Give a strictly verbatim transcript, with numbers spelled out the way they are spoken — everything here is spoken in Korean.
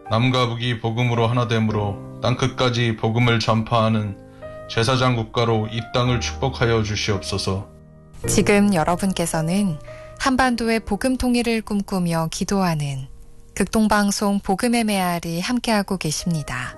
남과 북이 복음으로 하나됨으로 땅끝까지 복음을 전파하는 제사장 국가로 이 땅을 축복하여 주시옵소서. 지금 여러분께서는 한반도의 복음 통일을 꿈꾸며 기도하는 극동방송 복음의 메아리 함께하고 계십니다.